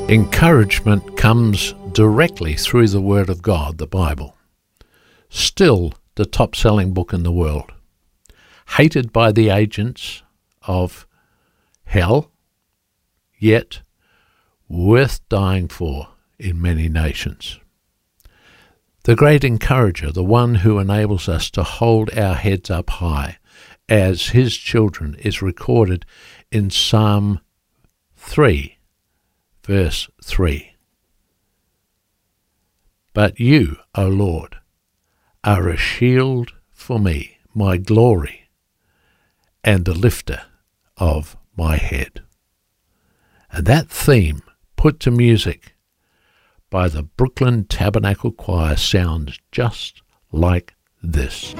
Encouragement comes directly through the Word of God, the Bible. Still the top-selling book in the world. Hated by the agents of hell, yet worth dying for in many nations. The great encourager, the one who enables us to hold our heads up high as his children, is recorded in Psalm 3, verse 3. But you, O Lord, are a shield for me, my glory, and the lifter of my head. And that theme, put to music by the Brooklyn Tabernacle Choir, sounds just like this.